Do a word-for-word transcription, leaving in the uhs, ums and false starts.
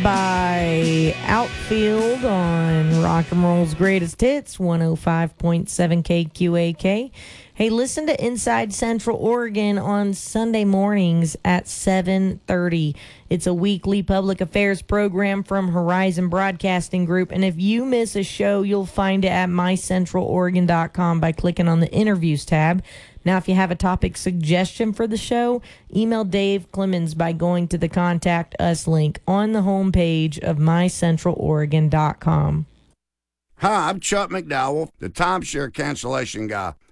by Outfield on Rock and Roll's Greatest Hits, one oh five point seven K Q A K. Hey, listen to Inside Central Oregon on Sunday mornings at seven thirty. It's a weekly public affairs program from Horizon Broadcasting Group, and if you miss a show, you'll find it at my central oregon dot com by clicking on the Interviews tab. Now, if you have a topic suggestion for the show, email Dave Clemens by going to the Contact Us link on the homepage of my central oregon dot com. Hi, I'm Chuck McDowell, the timeshare cancellation guy.